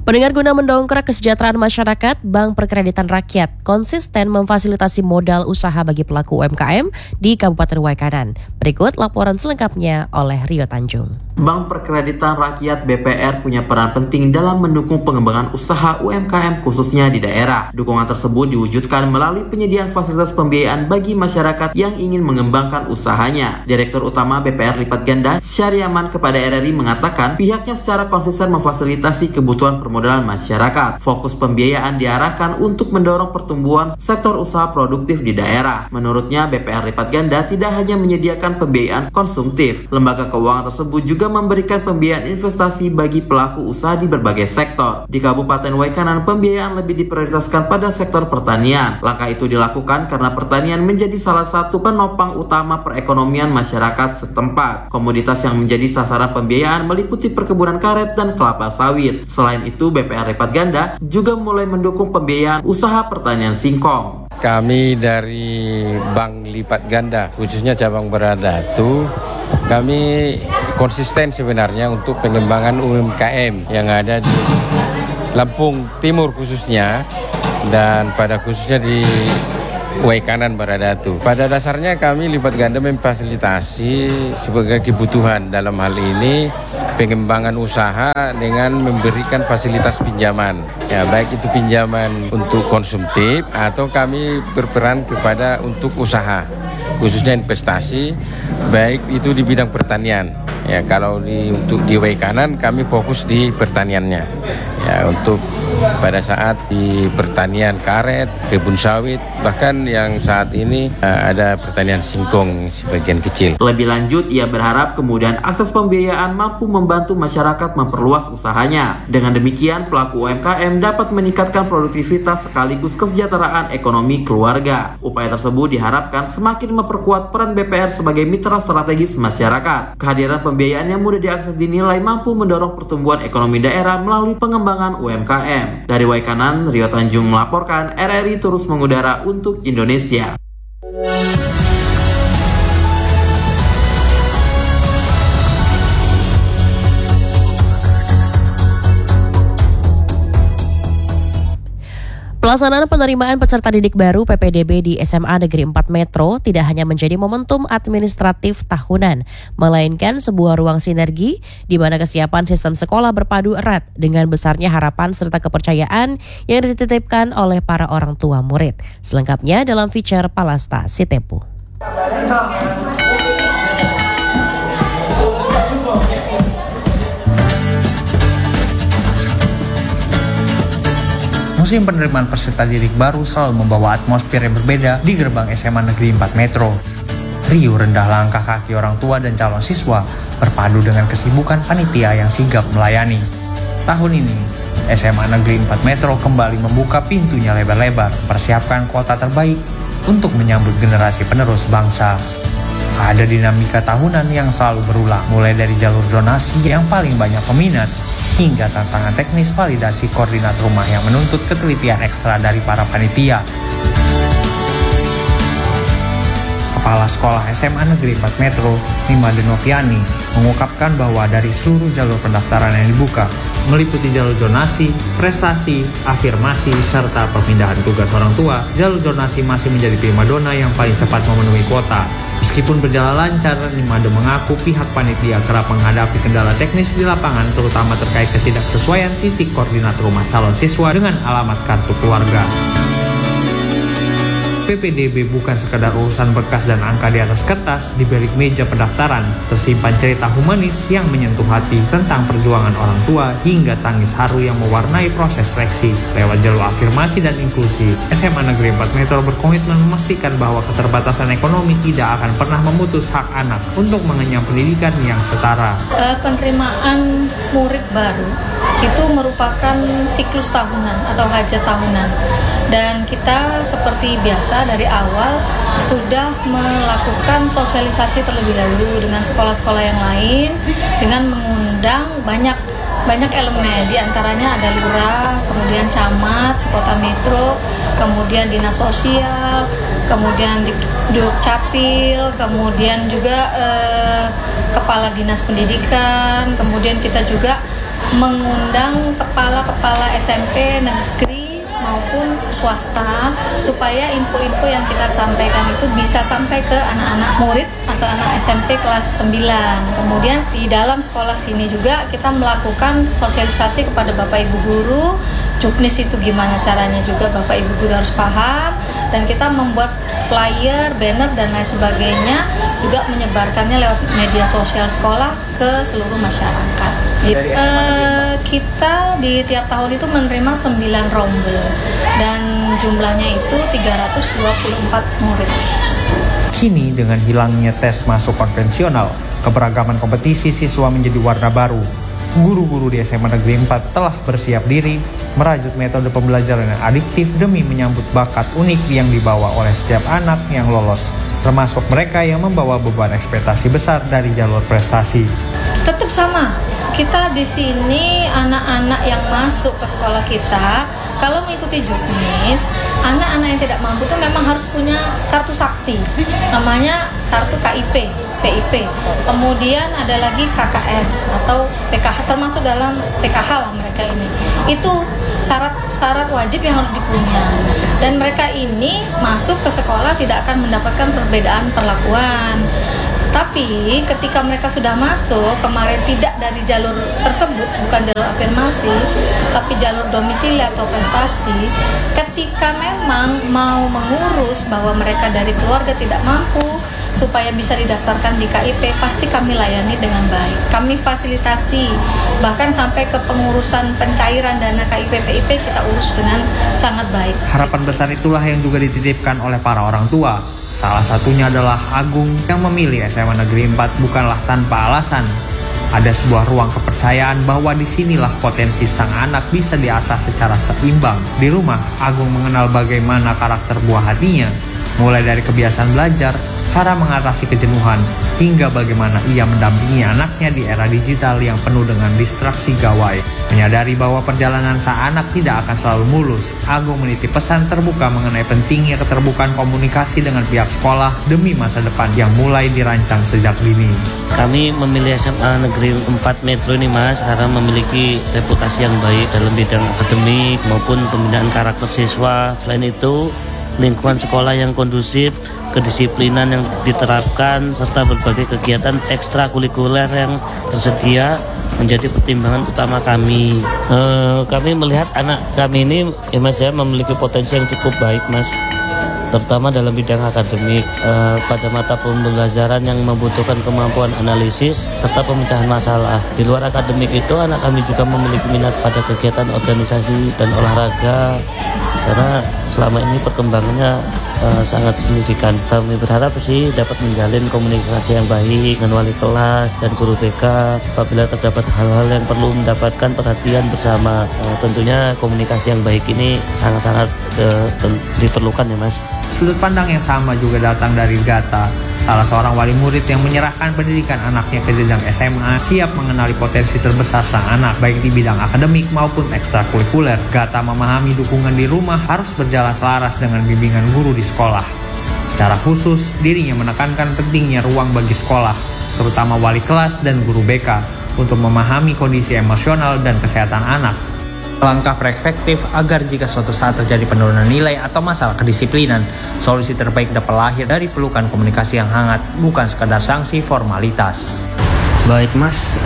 Pendengar, guna mendongkrak kesejahteraan masyarakat, Bank Perkreditan Rakyat konsisten memfasilitasi modal usaha bagi pelaku UMKM di Kabupaten Waikanan. Berikut laporan selengkapnya oleh Rio Tanjung. Bank Perkreditan Rakyat BPR punya peran penting dalam mendukung pengembangan usaha UMKM khususnya di daerah. Dukungan tersebut diwujudkan melalui penyediaan fasilitas pembiayaan bagi masyarakat yang ingin mengembangkan usahanya. Direktur Utama BPR Lipat Ganda, Syariaman kepada RRI mengatakan pihaknya secara konsisten memfasilitasi kebutuhan permodalan masyarakat. Fokus pembiayaan diarahkan untuk mendorong pertumbuhan sektor usaha produktif di daerah. Menurutnya, BPR Lipat Ganda tidak hanya menyediakan pembiayaan konsumtif. Lembaga keuangan tersebut juga memberikan pembiayaan investasi bagi pelaku usaha di berbagai sektor. Di Kabupaten Waikanan, pembiayaan lebih diprioritaskan pada sektor pertanian. Langkah itu dilakukan karena pertanian menjadi salah satu penopang utama perekonomian masyarakat setempat. Komoditas yang menjadi sasaran pembiayaan meliputi perkebunan karet dan kelapa sawit. Selain itu, BPR Lipat Ganda juga mulai mendukung pembiayaan usaha pertanian singkong. Kami dari Bank Lipat Ganda, khususnya cabang Beradatu, kami konsisten sebenarnya untuk pengembangan UMKM yang ada di Lampung Timur khususnya, dan pada khususnya di Waikanan Beradatu. Pada dasarnya kami Lipat Ganda memfasilitasi sebagai kebutuhan dalam hal ini pengembangan usaha dengan memberikan fasilitas pinjaman. Ya, baik itu pinjaman untuk konsumtif atau kami berperan kepada untuk usaha, khususnya investasi, baik itu di bidang pertanian. Ya, kalau untuk di Waikanan kami fokus di pertaniannya. Ya, untuk pada saat di pertanian karet, kebun sawit, bahkan yang saat ini ada pertanian singkong sebagian kecil. Lebih lanjut, ia berharap kemudian akses pembiayaan mampu membantu masyarakat memperluas usahanya. Dengan demikian, pelaku UMKM dapat meningkatkan produktivitas sekaligus kesejahteraan ekonomi keluarga. Upaya tersebut diharapkan semakin memperkuat peran BPR sebagai mitra strategis masyarakat. Kehadiran pembiayaan yang mudah diakses dinilai mampu mendorong pertumbuhan ekonomi daerah melalui pengembangan UMKM. Dari Waikanan, Rio Tanjung melaporkan, RRI terus mengudara untuk Indonesia. Pelaksanaan penerimaan peserta didik baru PPDB di SMA Negeri 4 Metro tidak hanya menjadi momentum administratif tahunan, melainkan sebuah ruang sinergi di mana kesiapan sistem sekolah berpadu erat dengan besarnya harapan serta kepercayaan yang dititipkan oleh para orang tua murid. Selengkapnya dalam feature Palasta Sitepu. Musim penerimaan peserta didik baru selalu membawa atmosfer yang berbeda di gerbang SMA Negeri 4 Metro. Riuh rendah langkah kaki orang tua dan calon siswa berpadu dengan kesibukan panitia yang sigap melayani. Tahun ini, SMA Negeri 4 Metro kembali membuka pintunya lebar-lebar, persiapkan kuota terbaik untuk menyambut generasi penerus bangsa. Ada dinamika tahunan yang selalu berulang, mulai dari jalur zonasi yang paling banyak peminat, hingga tantangan teknis validasi koordinat rumah yang menuntut ketelitian ekstra dari para panitia. Kepala Sekolah SMA Negeri 4 Metro, Nimade Noviani, mengungkapkan bahwa dari seluruh jalur pendaftaran yang dibuka, meliputi jalur zonasi, prestasi, afirmasi, serta perpindahan tugas orang tua, jalur zonasi masih menjadi primadona yang paling cepat memenuhi kuota. Meskipun berjalan lancar, Nimade mengaku pihak panitia kerap menghadapi kendala teknis di lapangan, terutama terkait ketidaksesuaian titik koordinat rumah calon siswa dengan alamat kartu keluarga. PPDB bukan sekadar urusan berkas dan angka di atas kertas. Di balik meja pendaftaran tersimpan cerita humanis yang menyentuh hati tentang perjuangan orang tua hingga tangis haru yang mewarnai proses seleksi. Lewat jalur afirmasi dan inklusi, SMA Negeri 4 Metro berkomitmen memastikan bahwa keterbatasan ekonomi tidak akan pernah memutus hak anak untuk mengenyam pendidikan yang setara. Penerimaan murid baru itu merupakan siklus tahunan atau hajat tahunan. Dan kita seperti biasa dari awal sudah melakukan sosialisasi terlebih dahulu dengan sekolah-sekolah yang lain dengan mengundang banyak elemen, diantaranya ada lurah, kemudian camat, sekota metro, kemudian dinas sosial, kemudian di Dukcapil, kemudian juga kepala dinas pendidikan, kemudian kita juga mengundang kepala-kepala SMP negeri maupun swasta supaya info-info yang kita sampaikan itu bisa sampai ke anak-anak murid atau anak SMP kelas 9. Kemudian di dalam sekolah sini juga kita melakukan sosialisasi kepada Bapak Ibu guru, juknis itu gimana caranya juga Bapak Ibu guru harus paham, dan kita membuat flyer, banner dan lain sebagainya, juga menyebarkannya lewat media sosial sekolah ke seluruh masyarakat. Kita di tiap tahun itu menerima 9 rombel dan jumlahnya itu 324 murid. Kini dengan hilangnya tes masuk konvensional, keberagaman kompetisi siswa menjadi warna baru. Guru-guru di SMA Negeri 4 telah bersiap diri merajut metode pembelajaran yang adiktif demi menyambut bakat unik yang dibawa oleh setiap anak yang lolos, termasuk mereka yang membawa beban ekspektasi besar dari jalur prestasi. Tetap sama, kita di sini anak-anak yang masuk ke sekolah kita, kalau mengikuti juknis, anak-anak yang tidak mampu itu memang harus punya kartu sakti, namanya kartu KIP, PIP. Kemudian ada lagi KKS atau PKH, termasuk dalam PKH lah mereka ini. Itu syarat wajib yang harus dipunya. Dan mereka ini masuk ke sekolah tidak akan mendapatkan perbedaan perlakuan. Tapi ketika mereka sudah masuk, kemarin tidak dari jalur tersebut, bukan jalur afirmasi, tapi jalur domisili atau prestasi, ketika memang mau mengurus bahwa mereka dari keluarga tidak mampu, supaya bisa didaftarkan di KIP, pasti kami layani dengan baik. Kami fasilitasi, bahkan sampai ke pengurusan pencairan dana KIP, PIP kita urus dengan sangat baik. Harapan besar itulah yang juga dititipkan oleh para orang tua. Salah satunya adalah Agung yang memilih SMA Negeri 4 bukanlah tanpa alasan. Ada sebuah ruang kepercayaan bahwa disinilah potensi sang anak bisa diasah secara seimbang. Di rumah, Agung mengenal bagaimana karakter buah hatinya, mulai dari kebiasaan belajar, cara mengatasi kejenuhan, hingga bagaimana ia mendampingi anaknya di era digital yang penuh dengan distraksi gawai. Menyadari bahwa perjalanan sang anak tidak akan selalu mulus, Agung menitip pesan terbuka mengenai pentingnya keterbukaan komunikasi dengan pihak sekolah demi masa depan yang mulai dirancang sejak dini. Kami memilih SMA Negeri 4 Metro ini Mas, karena memiliki reputasi yang baik dalam bidang akademik maupun pembinaan karakter siswa. Selain itu, lingkungan sekolah yang kondusif, kedisiplinan yang diterapkan, serta berbagai kegiatan ekstrakurikuler yang tersedia menjadi pertimbangan utama kami. Kami melihat anak kami ini Mas ya memiliki potensi yang cukup baik Mas, terutama dalam bidang akademik, pada mata pembelajaran yang membutuhkan kemampuan analisis serta pemecahan masalah. Di luar akademik itu anak kami juga memiliki minat pada kegiatan organisasi dan olahraga, karena selama ini perkembangannya sangat signifikan. Kami berharap sih dapat menjalin komunikasi yang baik dengan wali kelas dan guru BK apabila terdapat hal-hal yang perlu mendapatkan perhatian bersama. Tentunya komunikasi yang baik ini sangat-sangat diperlukan ya Mas. Sudut pandang yang sama juga datang dari Gata, salah seorang wali murid yang menyerahkan pendidikan anaknya ke jenjang SMA, siap mengenali potensi terbesar sang anak, baik di bidang akademik maupun ekstrakurikuler. Gata memahami dukungan di rumah harus berjalan selaras dengan bimbingan guru di sekolah. Secara khusus, dirinya menekankan pentingnya ruang bagi sekolah, terutama wali kelas dan guru BK, untuk memahami kondisi emosional dan kesehatan anak. Langkah preventif agar jika suatu saat terjadi penurunan nilai atau masalah kedisiplinan, solusi terbaik dapat lahir dari pelukan komunikasi yang hangat, bukan sekadar sanksi formalitas. Baik Mas,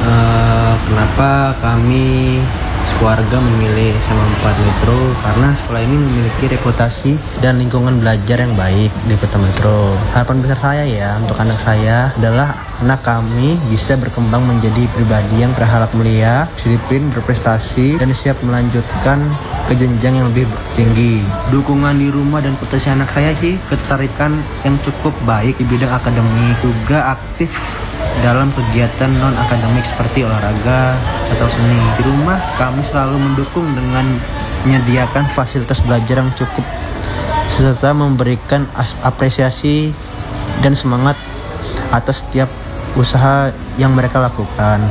kenapa kami sekeluarga memilih SMA 4 Metro? Karena sekolah ini memiliki reputasi dan lingkungan belajar yang baik di Kota Metro. Harapan besar saya ya untuk anak saya adalah anak kami bisa berkembang menjadi pribadi yang berakhlak mulia, disiplin, berprestasi, dan siap melanjutkan ke jenjang yang lebih tinggi. Dukungan di rumah dan potensi anak saya sih ketertarikan yang cukup baik di bidang akademik, juga aktif dalam kegiatan non-akademik seperti olahraga atau seni. Di rumah kami selalu mendukung dengan menyediakan fasilitas belajar yang cukup serta memberikan apresiasi dan semangat atas setiap usaha yang mereka lakukan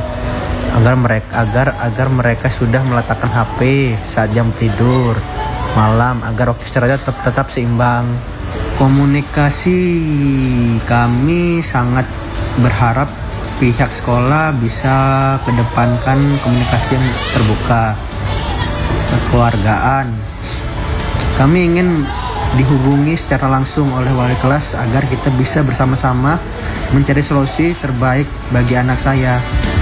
agar mereka sudah meletakkan HP saat jam tidur malam agar waktu istirahatnya tetap seimbang. Komunikasi kami sangat berharap pihak sekolah bisa kedepankan komunikasi yang terbuka, kekeluargaan. Kami ingin dihubungi secara langsung oleh wali kelas agar kita bisa bersama-sama mencari solusi terbaik bagi anak saya.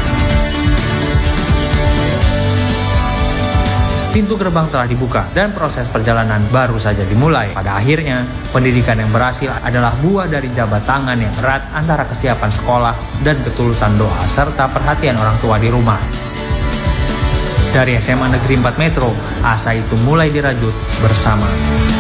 Pintu gerbang telah dibuka dan proses perjalanan baru saja dimulai. Pada akhirnya, pendidikan yang berhasil adalah buah dari jabat tangan yang erat antara kesiapan sekolah dan ketulusan doa serta perhatian orang tua di rumah. Dari SMA Negeri 4 Metro, asa itu mulai dirajut bersama.